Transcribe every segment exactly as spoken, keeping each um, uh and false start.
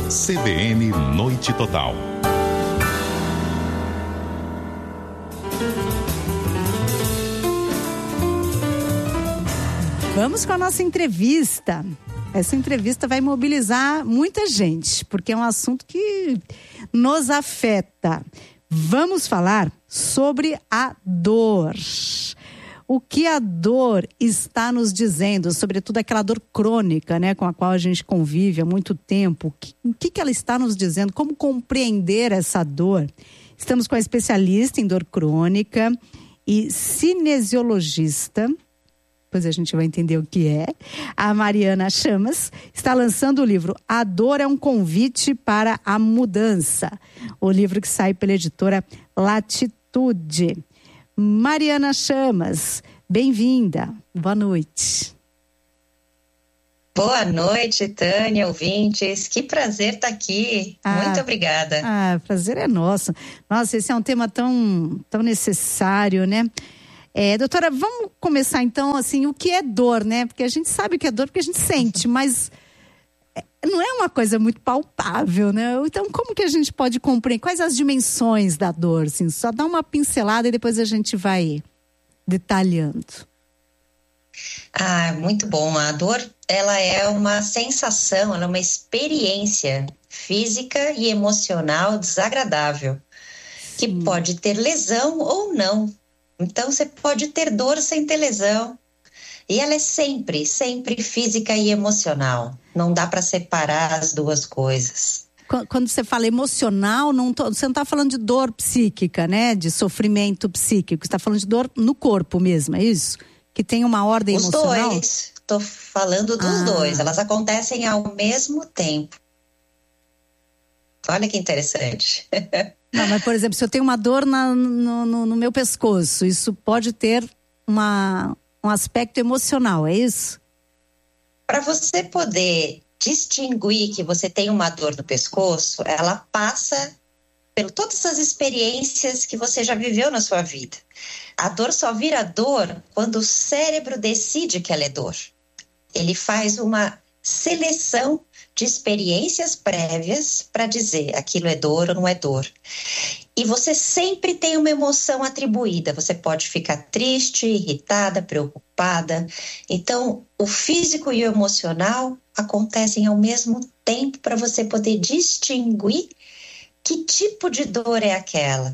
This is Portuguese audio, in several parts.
C B N Noite Total. Vamos com a nossa entrevista. Essa entrevista vai mobilizar muita gente, porque é um assunto que nos afeta. Vamos falar sobre a dor. O que a dor está nos dizendo, sobretudo aquela dor crônica, né, com a qual a gente convive há muito tempo. O que, que ela está nos dizendo? Como compreender essa dor? Estamos com a especialista em dor crônica e cinesiologista. Depois a gente vai entender o que é. A Mariana Chamas está lançando o livro A Dor é um Convite para a Mudança. O livro que sai pela editora Latitude. Mariana Chamas, bem-vinda. Boa noite. Boa noite, Tânia, ouvintes. Que prazer estar aqui. Ah, muito obrigada. Ah, prazer é nosso. Nossa, esse é um tema tão, tão necessário, né? É, doutora, vamos começar então, assim, o que é dor, né? Porque a gente sabe o que é dor porque a gente sente, mas não é uma coisa muito palpável, né? Então, como que a gente pode compreender? Quais as dimensões da dor? Assim, só dá uma pincelada e depois a gente vai detalhando. Ah, muito bom. A dor, ela é uma sensação, ela é uma experiência física e emocional desagradável, que Sim. pode ter lesão ou não. Então, você pode ter dor sem ter lesão. E ela é sempre, sempre física e emocional. Não dá para separar as duas coisas. Quando você fala emocional, não tô, você não está falando de dor psíquica, né? De sofrimento psíquico. Você está falando de dor no corpo mesmo, é isso? Que tem uma ordem Os emocional? Os dois. Estou falando dos ah. dois. Elas acontecem ao mesmo tempo. Olha que interessante. Não, mas, por exemplo, se eu tenho uma dor na, no, no, no meu pescoço, isso pode ter uma, um aspecto emocional, é isso? Para você poder distinguir que você tem uma dor no pescoço, ela passa por todas as experiências que você já viveu na sua vida. A dor só vira dor quando o cérebro decide que ela é dor. Ele faz uma seleção de experiências prévias para dizer aquilo é dor ou não é dor. E você sempre tem uma emoção atribuída. Você pode ficar triste, irritada, preocupada. Então, o físico e o emocional acontecem ao mesmo tempo para você poder distinguir que tipo de dor é aquela.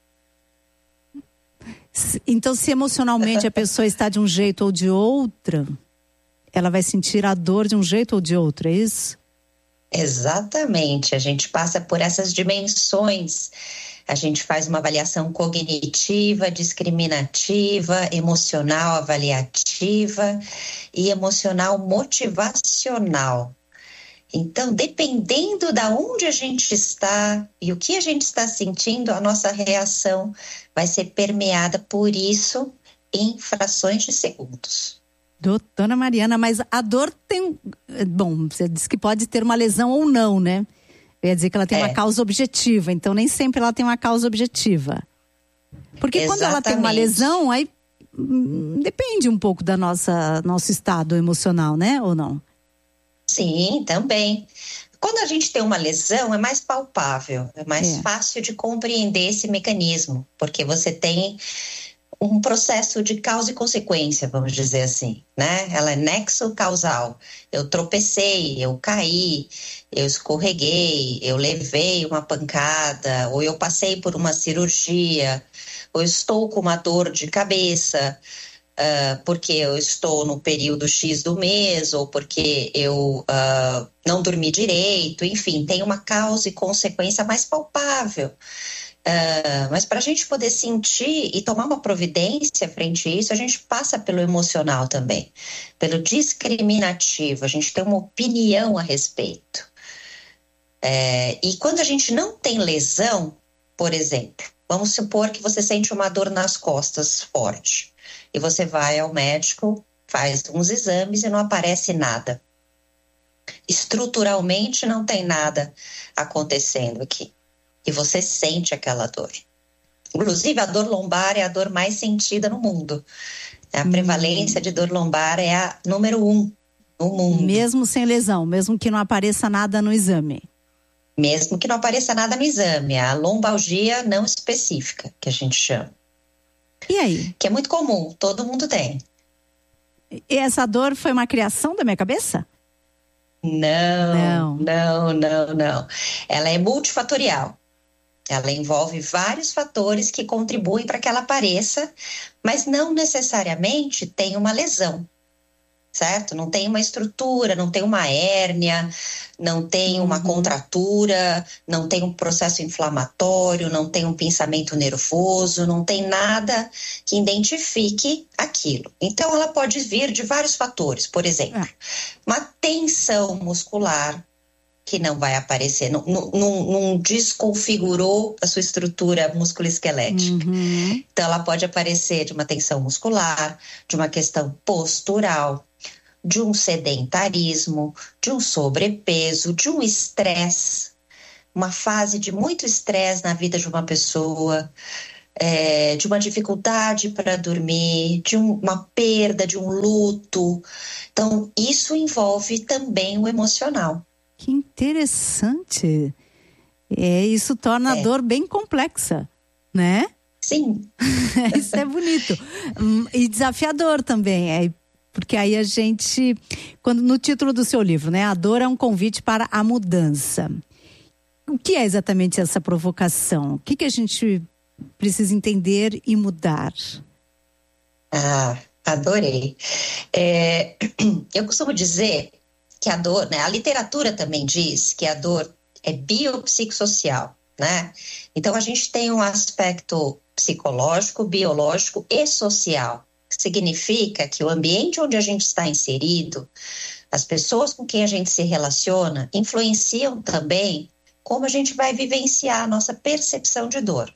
Então, se emocionalmente a pessoa está de um jeito ou de outra, ela vai sentir a dor de um jeito ou de outro, é isso? Exatamente, a gente passa por essas dimensões, a gente faz uma avaliação cognitiva, discriminativa, emocional avaliativa e emocional motivacional. Então, dependendo da onde a gente está e o que a gente está sentindo, a nossa reação vai ser permeada por isso em frações de segundos. Doutora Mariana, mas a dor tem... Bom, você disse que pode ter uma lesão ou não, né? Eu ia dizer que ela tem é. uma causa objetiva, então nem sempre ela tem uma causa objetiva. Porque Exatamente. Quando ela tem uma lesão, aí hum, depende um pouco da nossa nosso estado emocional, né? Ou não? Sim, também. Quando a gente tem uma lesão, é mais palpável, é mais é. fácil de compreender esse mecanismo, porque você tem um processo de causa e consequência, vamos dizer assim, né? Ela é nexo causal. Eu tropecei, eu caí, eu escorreguei, eu levei uma pancada, ou eu passei por uma cirurgia, ou estou com uma dor de cabeça, uh, porque eu estou no período X do mês, ou porque eu uh, não dormi direito, enfim, tem uma causa e consequência mais palpável. Uh, mas para a gente poder sentir e tomar uma providência frente a isso, a gente passa pelo emocional também, pelo discriminativo, a gente tem uma opinião a respeito. É, e quando a gente não tem lesão, por exemplo, vamos supor que você sente uma dor nas costas forte, e você vai ao médico, faz uns exames e não aparece nada. Estruturalmente não tem nada acontecendo aqui. E você sente aquela dor. Inclusive, a dor lombar é a dor mais sentida no mundo. A hum. prevalência de dor lombar é a número um no mundo. Mesmo sem lesão, mesmo que não apareça nada no exame. mesmo que não apareça nada no exame, a lombalgia não específica, que a gente chama. E aí? Que é muito comum, todo mundo tem. E essa dor foi uma criação da minha cabeça? Não, não, não, não, não. Ela é multifatorial. Ela envolve vários fatores que contribuem para que ela apareça, mas não necessariamente tem uma lesão, certo? Não tem uma estrutura, não tem uma hérnia, não tem uma uhum. contratura, não tem um processo inflamatório, não tem um pinçamento nervoso, não tem nada que identifique aquilo. Então, ela pode vir de vários fatores, por exemplo, é. uma tensão muscular, que não vai aparecer, não, não, não desconfigurou a sua estrutura musculoesquelética. Uhum. Então, ela pode aparecer de uma tensão muscular, de uma questão postural, de um sedentarismo, de um sobrepeso, de um estresse, uma fase de muito estresse na vida de uma pessoa, é, de uma dificuldade para dormir, de um, uma perda, de um luto. Então, isso envolve também o emocional. Que interessante. É, isso torna é. a dor bem complexa, né? Sim. Isso é bonito. E desafiador também, é, porque aí a gente, quando no título do seu livro, né? A dor é um convite para a mudança. O que é exatamente essa provocação? O que, que a gente precisa entender e mudar? Ah, adorei. É, eu costumo dizer que a dor, né? A literatura também diz que a dor é biopsicossocial, né? Então a gente tem um aspecto psicológico, biológico e social, que significa que o ambiente onde a gente está inserido, as pessoas com quem a gente se relaciona, influenciam também como a gente vai vivenciar a nossa percepção de dor.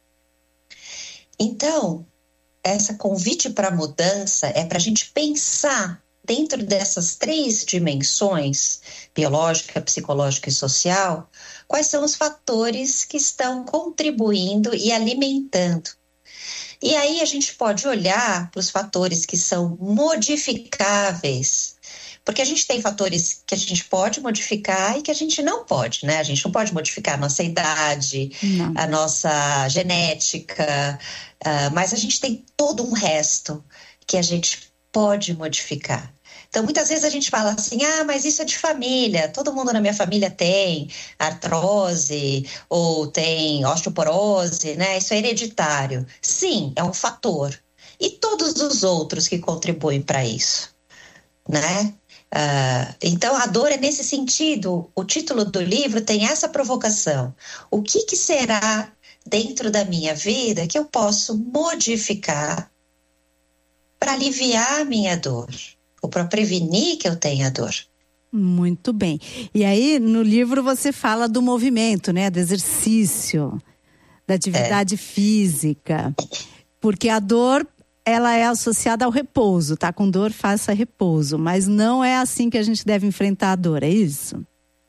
Então, essa convite para mudança é para a gente pensar dentro dessas três dimensões, biológica, psicológica e social, quais são os fatores que estão contribuindo e alimentando. E aí a gente pode olhar para os fatores que são modificáveis, porque a gente tem fatores que a gente pode modificar e que a gente não pode, né? A gente não pode modificar a nossa idade, não. a nossa genética, uh, mas a gente tem todo um resto que a gente pode modificar. Então, muitas vezes a gente fala assim, ah, mas isso é de família, todo mundo na minha família tem artrose ou tem osteoporose, né? Isso é hereditário. Sim, é um fator. E todos os outros que contribuem para isso, né? Uh, então, a dor é nesse sentido. O título do livro tem essa provocação. O que, que será dentro da minha vida que eu posso modificar para aliviar a minha dor, ou para prevenir que eu tenha dor? Muito bem. E aí, no livro você fala do movimento, né? Do exercício, da atividade é. física. Porque a dor, ela é associada ao repouso, tá? Com dor, faça repouso. Mas não é assim que a gente deve enfrentar a dor, é isso?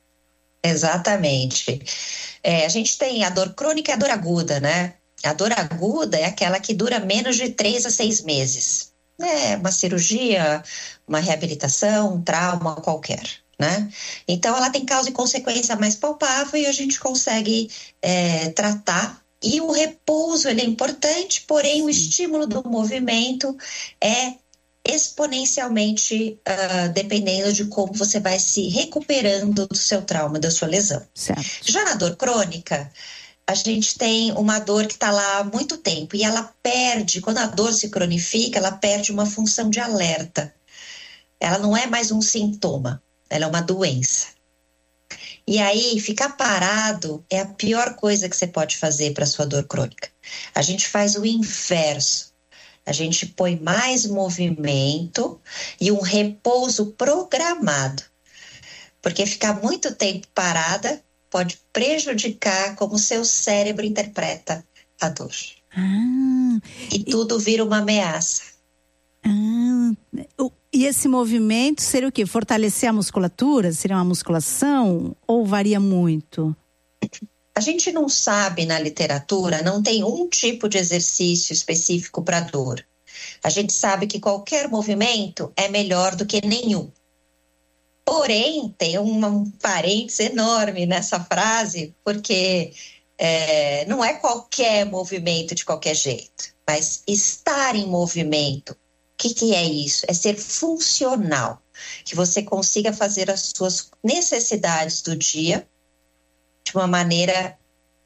Exatamente. É, a gente tem a dor crônica e a dor aguda, né? A dor aguda é aquela que dura menos de três a seis meses. É uma cirurgia, uma reabilitação, um trauma qualquer, né? Então, ela tem causa e consequência mais palpável e a gente consegue é, tratar. E o repouso, ele é importante, porém o estímulo do movimento é exponencialmente uh, dependendo de como você vai se recuperando do seu trauma, da sua lesão. Certo. Já na dor crônica, a gente tem uma dor que está lá há muito tempo e ela perde, quando a dor se cronifica, ela perde uma função de alerta. Ela não é mais um sintoma, ela é uma doença. E aí, ficar parado é a pior coisa que você pode fazer para a sua dor crônica. A gente faz o inverso. A gente põe mais movimento e um repouso programado. Porque ficar muito tempo parada pode prejudicar como o seu cérebro interpreta a dor. Ah, e, e tudo vira uma ameaça. Ah, e esse movimento seria o quê? Fortalecer a musculatura? Seria uma musculação? Ou varia muito? A gente não sabe na literatura, não tem um tipo de exercício específico para dor. A gente sabe que qualquer movimento é melhor do que nenhum. Porém, tem um, um parênteses enorme nessa frase, porque é, não é qualquer movimento de qualquer jeito, mas estar em movimento. O que, que é isso? É ser funcional, que você consiga fazer as suas necessidades do dia de uma maneira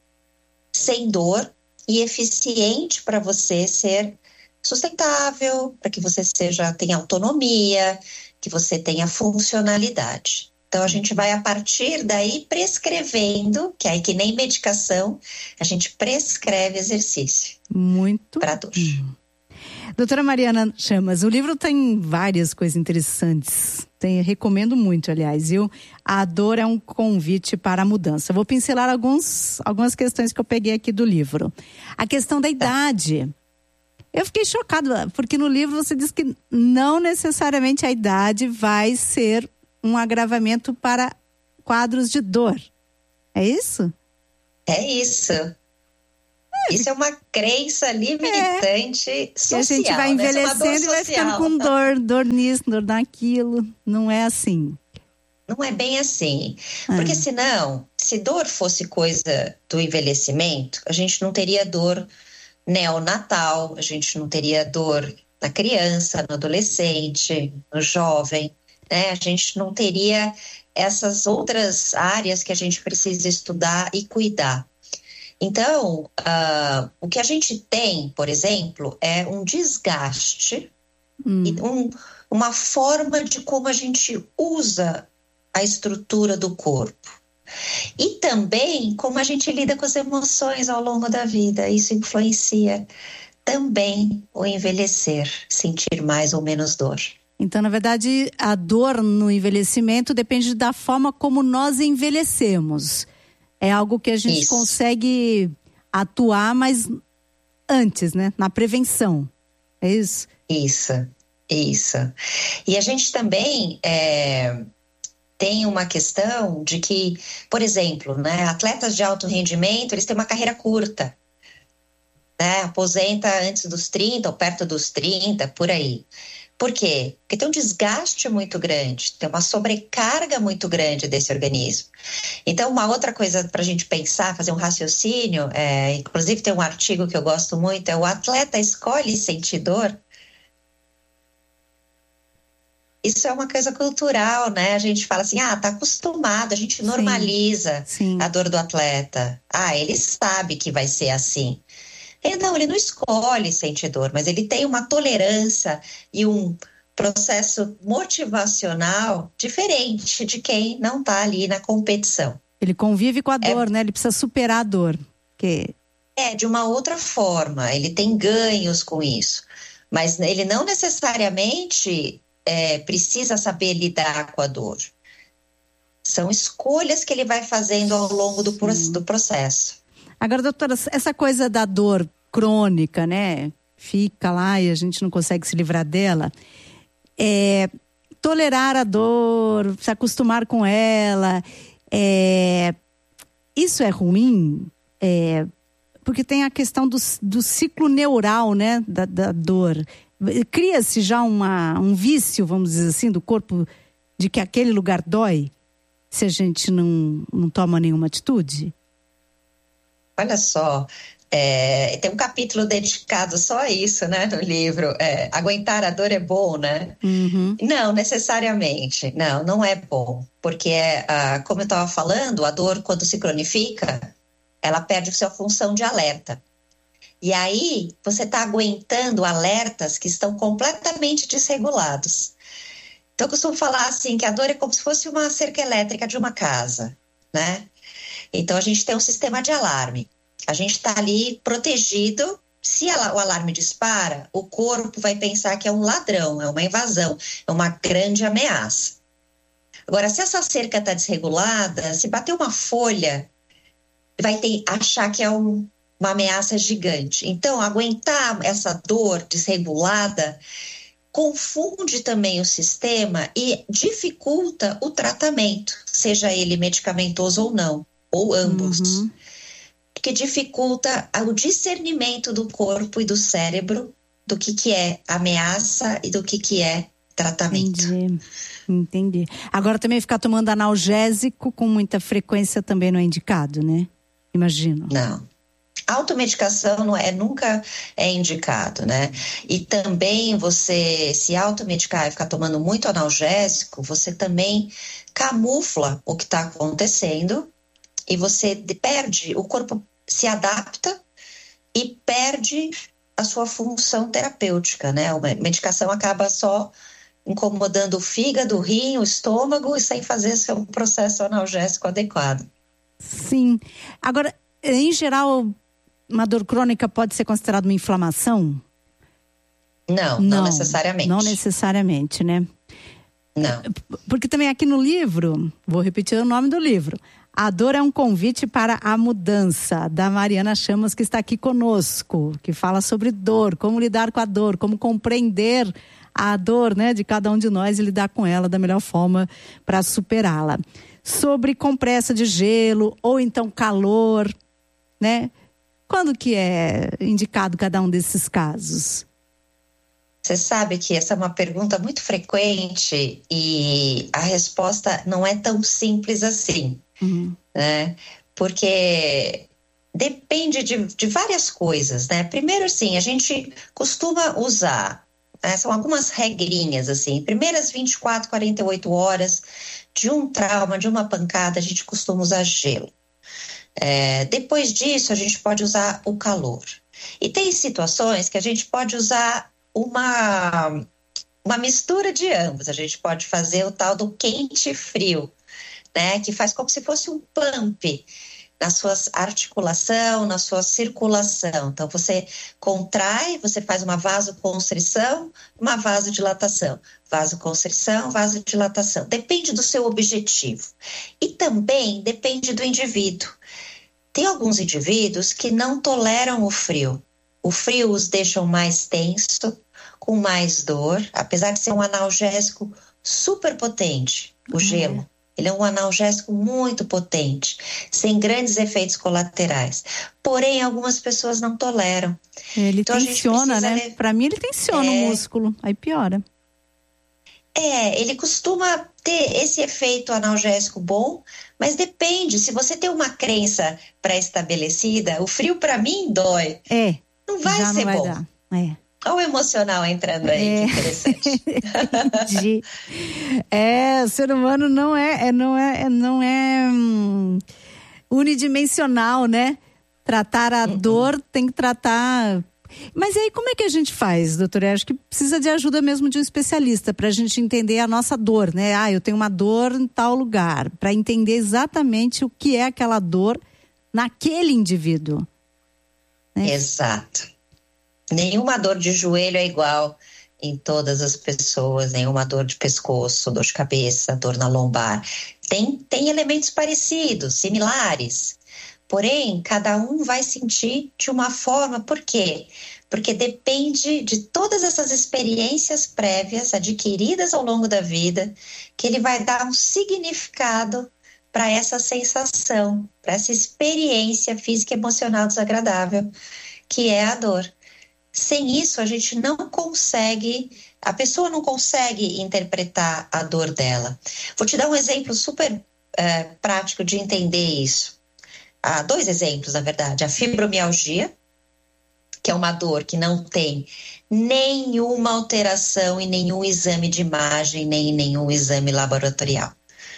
sem dor e eficiente para você ser sustentável, para que você seja, tenha autonomia, que você tenha funcionalidade. Então, a gente vai, a partir daí, prescrevendo, que aí que nem medicação, a gente prescreve exercício. Muito. Para dor. Hum. Doutora Mariana Chamas, o livro tem várias coisas interessantes. Tem, recomendo muito, aliás. Viu? A dor é um convite para a mudança. Vou pincelar alguns, algumas questões que eu peguei aqui do livro. A questão da idade. Eu fiquei chocada, porque no livro você diz que não necessariamente a idade vai ser um agravamento para quadros de dor. É isso? É isso. É. Isso é uma crença limitante é. social. E a gente vai envelhecendo, né? E vai ficando com dor, dor nisso, dor naquilo. Não é assim. Não é bem assim. Ah. Porque senão, se dor fosse coisa do envelhecimento, a gente não teria dor neonatal, a gente não teria dor na criança, no adolescente, no jovem, né? A gente não teria essas outras áreas que a gente precisa estudar e cuidar. Então, uh, o que a gente tem, por exemplo, é um desgaste, hum. e um, uma forma de como a gente usa a estrutura do corpo. E também como a gente lida com as emoções ao longo da vida. Isso influencia também o envelhecer, sentir mais ou menos dor. Então, na verdade, a dor no envelhecimento depende da forma como nós envelhecemos. É algo que a gente Isso. consegue atuar, mas antes, né? Na prevenção. É isso? Isso, isso. E a gente também... É... tem uma questão de que, por exemplo, né, atletas de alto rendimento, eles têm uma carreira curta, né, aposenta antes dos trinta ou perto dos trinta, por aí. Por quê? Porque tem um desgaste muito grande, tem uma sobrecarga muito grande desse organismo. Então, uma outra coisa para a gente pensar, fazer um raciocínio, é, inclusive tem um artigo que eu gosto muito, é o atleta escolhe sentir dor. Isso é uma coisa cultural, né? A gente fala assim, ah, tá acostumado, a gente normaliza sim, sim. a dor do atleta. Ah, ele sabe que vai ser assim. Então, ele não escolhe sentir dor, mas ele tem uma tolerância e um processo motivacional diferente de quem não tá ali na competição. Ele convive com a dor, é, né? Ele precisa superar a dor. Que... É, de uma outra forma. Ele tem ganhos com isso. Mas ele não necessariamente... É, precisa saber lidar com a dor. São escolhas que ele vai fazendo ao longo do, do processo. Agora, doutora, essa coisa da dor crônica, né? Fica lá e a gente não consegue se livrar dela. É, tolerar a dor, se acostumar com ela, é, isso é ruim? É, porque tem a questão do, do ciclo neural, né? Da, da dor. Cria-se já uma, um vício, vamos dizer assim, do corpo de que aquele lugar dói se a gente não, não toma nenhuma atitude? Olha só, é, tem um capítulo dedicado só a isso, né, no livro. É, aguentar a dor é bom, né? Uhum. Não, necessariamente. Não, não é bom. Porque, é, ah, como eu estava falando, a dor, quando se cronifica, ela perde sua função de alerta. E aí, você está aguentando alertas que estão completamente desregulados. Então, eu costumo falar assim, que a dor é como se fosse uma cerca elétrica de uma casa, né? Então, a gente tem um sistema de alarme. A gente está ali protegido. Se a, o alarme dispara, o corpo vai pensar que é um ladrão, é uma invasão, é uma grande ameaça. Agora, se essa cerca está desregulada, se bater uma folha, vai ter, achar que é um... uma ameaça gigante. Então, aguentar essa dor desregulada confunde também o sistema e dificulta o tratamento, seja ele medicamentoso ou não, ou ambos. Uhum. Que dificulta o discernimento do corpo e do cérebro do que, que é ameaça e do que, que é tratamento. Entendi, entendi. Agora também ficar tomando analgésico com muita frequência também não é indicado, né? Imagino. Não. Automedicação não é, nunca é indicado, né? E também você se automedicar e ficar tomando muito analgésico, você também camufla o que está acontecendo e você perde, o corpo se adapta e perde a sua função terapêutica, né? A medicação acaba só incomodando o fígado, o rim, o estômago e sem fazer seu processo analgésico adequado. Sim. Agora, em geral, uma dor crônica pode ser considerada uma inflamação? Não, não, não necessariamente. Não necessariamente, né? Não. Porque também aqui no livro, vou repetir o nome do livro, A Dor é um Convite para a Mudança, da Mariana Chamas, que está aqui conosco, que fala sobre dor, como lidar com a dor, como compreender a dor, né, de cada um de nós e lidar com ela da melhor forma para superá-la. Sobre compressa de gelo ou então calor, né? Quando que é indicado cada um desses casos? Você sabe que essa é uma pergunta muito frequente e a resposta não é tão simples assim, uhum. né? Porque depende de, de várias coisas, né? Primeiro, assim, a gente costuma usar, né? São algumas regrinhas, assim, primeiras vinte e quatro, quarenta e oito horas de um trauma, de uma pancada, a gente costuma usar gelo. É, depois disso, a gente pode usar o calor. E tem situações que a gente pode usar uma, uma mistura de ambos. A gente pode fazer o tal do quente e frio, né? Que faz como se fosse um pump na sua articulação, na sua circulação. Então, você contrai, você faz uma vasoconstrição, uma vasodilatação. Vasoconstrição, vasodilatação. Depende do seu objetivo. E também depende do indivíduo. Tem alguns indivíduos que não toleram o frio. O frio os deixa mais tenso, com mais dor, apesar de ser um analgésico super potente, o uhum. gelo. Ele é um analgésico muito potente, sem grandes efeitos colaterais. Porém, algumas pessoas não toleram. Ele então, tensiona, né? Ler... Para mim, ele tensiona é... o músculo, aí piora. É, ele costuma ter esse efeito analgésico bom, mas depende. Se você tem uma crença pré-estabelecida, o frio para mim dói. É. Não vai já ser não vai bom. Dar. É. Olha o emocional entrando aí, é. Que interessante. Entendi. É, o ser humano não é, é não é, não é hum, unidimensional, né? Tratar a uhum. dor tem que tratar. Mas aí como é que a gente faz, doutora? Acho que precisa de ajuda mesmo de um especialista para a gente entender a nossa dor, né? Ah, eu tenho uma dor em tal lugar, para entender exatamente o que é aquela dor naquele indivíduo. Né? Exato. Nenhuma dor de joelho é igual em todas as pessoas, nenhuma dor de pescoço, dor de cabeça, dor na lombar. Tem, tem elementos parecidos, similares. Porém, cada um vai sentir de uma forma. Por quê? Porque depende de todas essas experiências prévias adquiridas ao longo da vida que ele vai dar um significado para essa sensação, para essa experiência física e emocional desagradável que é a dor. Sem isso, a gente não consegue, a pessoa não consegue interpretar a dor dela. Vou te dar um exemplo super é, prático de entender isso. Há dois exemplos, na verdade. A fibromialgia, que é uma dor que não tem nenhuma alteração em nenhum exame de imagem, nem em nenhum exame laboratorial.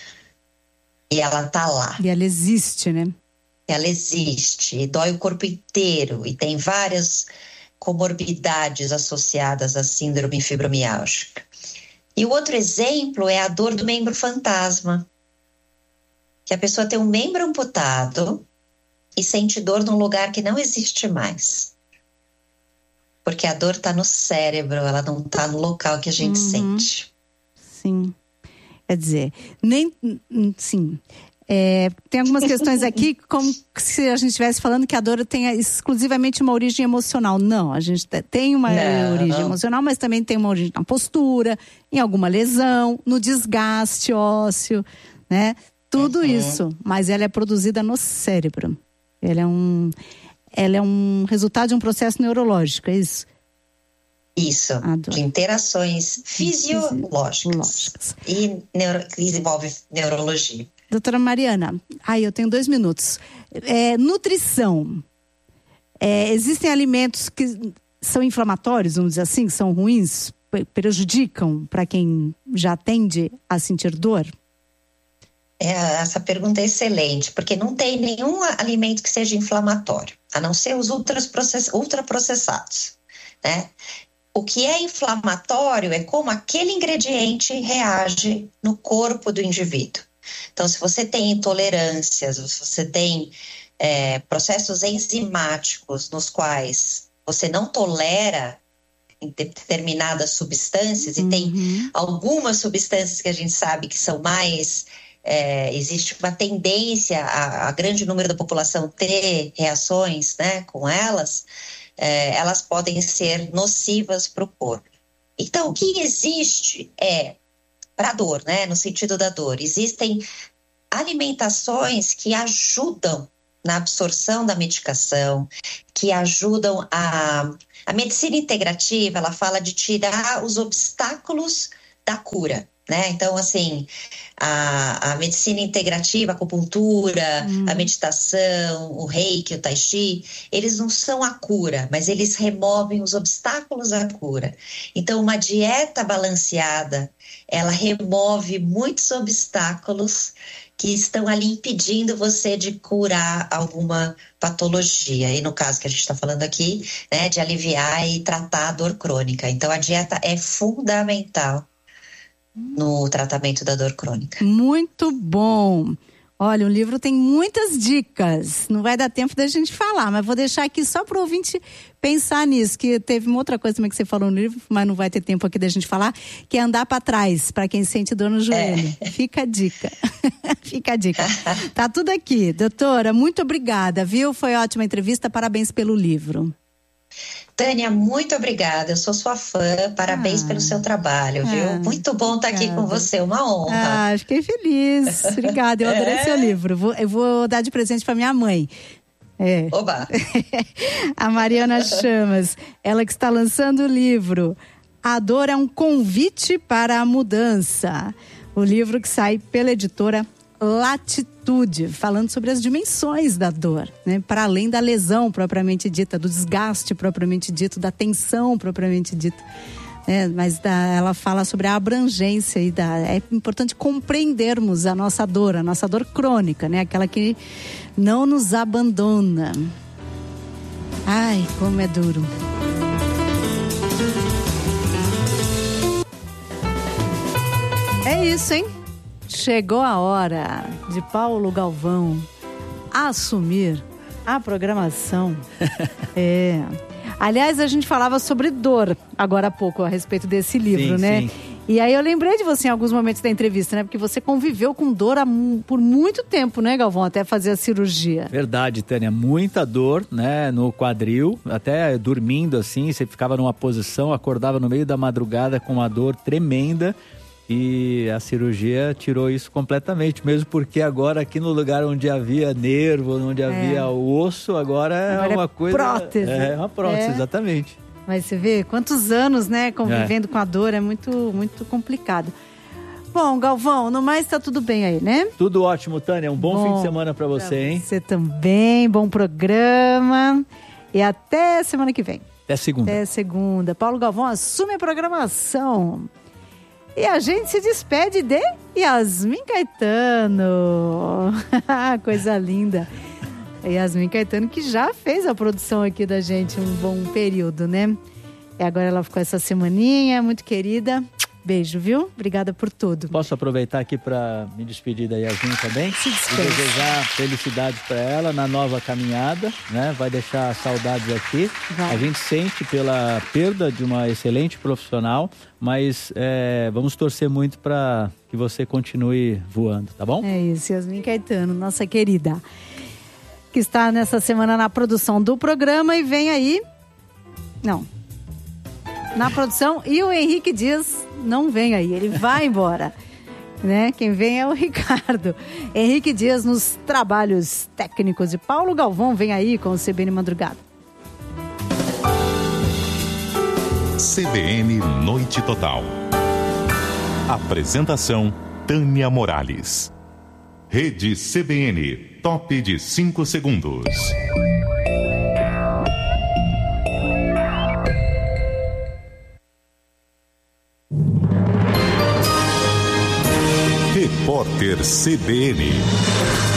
E ela tá lá. E ela existe, né? Ela existe, e dói o corpo inteiro, e tem várias comorbidades associadas à síndrome fibromialgica. E o outro exemplo é a dor do membro fantasma, que a pessoa tem um membro amputado e sente dor num lugar que não existe mais. Porque a dor está no cérebro, ela não está no local que a gente uhum. sente. Sim. Quer dizer, nem... Sim... É, tem algumas questões aqui, como se a gente estivesse falando que a dor tenha exclusivamente uma origem emocional. Não, a gente tem uma não, origem não. emocional, mas também tem uma origem na postura, em alguma lesão, no desgaste ósseo, né? Tudo uhum. isso, mas ela é produzida no cérebro. Ela é um, ela é um resultado de um processo neurológico, é isso? Isso, de interações fisiológicas e neuro, que envolve neurologia. Doutora Mariana, ai, eu tenho dois minutos. É, nutrição. É, existem alimentos que são inflamatórios, vamos dizer assim, que são ruins, prejudicam para quem já tende a sentir dor? É, essa pergunta é excelente, porque não tem nenhum alimento que seja inflamatório, a não ser os ultraprocessados, né? O que é inflamatório é como aquele ingrediente reage no corpo do indivíduo. Então, se você tem intolerâncias, se você tem é, processos enzimáticos nos quais você não tolera determinadas substâncias, uhum. e tem algumas substâncias que a gente sabe que são mais... É, existe uma tendência a, a grande número da população ter reações, né, com elas, é, elas podem ser nocivas para o corpo. Então, o que existe é, para a dor, né, no sentido da dor, existem alimentações que ajudam na absorção da medicação, que ajudam a... A medicina integrativa, ela fala de tirar os obstáculos da cura. Né? Então, assim, a, a medicina integrativa, a acupuntura, hum. a meditação, o reiki, o tai chi, eles não são a cura, mas eles removem os obstáculos à cura. Então, uma dieta balanceada, ela remove muitos obstáculos que estão ali impedindo você de curar alguma patologia. E no caso que a gente está falando aqui, né, de aliviar e tratar a dor crônica. Então, a dieta é fundamental no tratamento da dor crônica. Muito bom. Olha, o livro tem muitas dicas. Não vai dar tempo da gente falar, mas vou deixar aqui só para o ouvinte pensar nisso, que teve uma outra coisa também que você falou no livro, mas não vai ter tempo aqui da gente falar, que é andar para trás, para quem sente dor no joelho. É. Fica a dica. Fica a dica. Tá tudo aqui. Doutora, muito obrigada, viu? Foi ótima entrevista. Parabéns pelo livro. Tânia, muito obrigada, eu sou sua fã, parabéns ah, pelo seu trabalho, viu? Ah, muito bom estar aqui com você, uma honra. Ah, fiquei feliz, obrigada, eu adorei é. seu livro, vou, eu vou dar de presente para minha mãe. É. Oba! A Mariana Chamas, ela que está lançando o livro A Dor é um Convite para a Mudança, o livro que sai pela editora Latitude, falando sobre as dimensões da dor, né? Para além da lesão propriamente dita, do desgaste propriamente dito, da tensão propriamente dita, né? Mas da, ela fala sobre a abrangência e da, é importante compreendermos a nossa dor, a nossa dor crônica, né? Aquela que não nos abandona. Ai, como é duro. É isso, hein? Chegou a hora de Paulo Galvão assumir a programação. É. Aliás, a gente falava sobre dor agora há pouco a respeito desse livro, sim, né? Sim. E aí eu lembrei de você em alguns momentos da entrevista, né? Porque você conviveu com dor há, por muito tempo, né, Galvão? Até fazer a cirurgia. Verdade, Tânia. Muita dor, né? No quadril, até dormindo assim, você ficava numa posição, acordava no meio da madrugada com uma dor tremenda. E a cirurgia tirou isso completamente, mesmo porque agora aqui no lugar onde havia nervo, onde havia é. osso, agora, agora é uma é coisa... prótese. É uma prótese, é. exatamente. Mas você vê quantos anos, né, convivendo é. com a dor, é muito, muito complicado. Bom, Galvão, no mais tá tudo bem aí, né? Tudo ótimo, Tânia. Um bom, bom fim de semana para você, pra hein? Você também, bom programa. E até semana que vem. Até segunda. Até segunda. Paulo Galvão assume a programação. E a gente se despede de Yasmin Caetano. Coisa linda. Yasmin Caetano, que já fez a produção aqui da gente um bom período, né? E agora ela ficou essa semaninha, muito querida. Beijo, viu? Obrigada por tudo. Posso aproveitar aqui para me despedir da Yasmin também? Se e desejar felicidades para ela na nova caminhada, né? Vai deixar saudades aqui. Vai. A gente sente pela perda de uma excelente profissional, mas é, vamos torcer muito para que você continue voando, tá bom? É isso, Yasmin Caetano, nossa querida, que está nessa semana na produção do programa e vem aí... Não. Na produção, e o Henrique Dias não vem aí, ele vai embora, né? Quem vem é o Ricardo. Henrique Dias nos trabalhos técnicos e Paulo Galvão vem aí com o C B N Madrugada. C B N Noite Total. Apresentação: Tânia Morales. Rede C B N, top de cinco segundos. Repórter C B N.